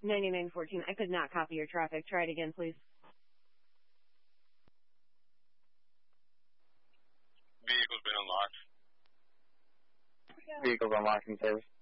9914. I could not copy your traffic. Try it again, please. Vehicle's been unlocked. Vehicle's unlocked in service.